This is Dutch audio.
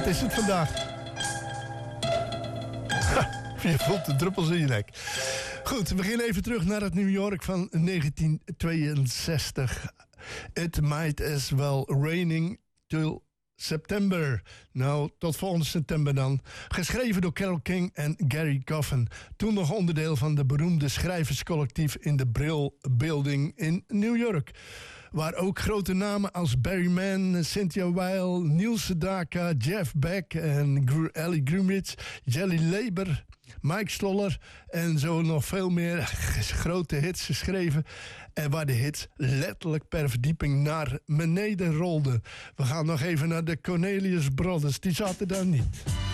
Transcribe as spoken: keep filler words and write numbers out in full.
is het vandaag. Ha, je voelt de druppels in je nek. Goed, we beginnen even terug naar het New York van negentien tweeënzestig. It might as well raining till September. Nou, tot volgende september dan. Geschreven door Carole King en Gary Goffin. Toen nog onderdeel van de beroemde schrijverscollectief in de Brill Building in New York. Waar ook grote namen als Barry Mann, Cynthia Weil, Neil Sedaka, Jeff Beck en Ellie Greenwich, Jelly Laber, Mike Stoller en zo nog veel meer grote hits geschreven. En waar de hits letterlijk per verdieping naar beneden rolden. We gaan nog even naar de Cornelius Brothers. Die zaten daar niet.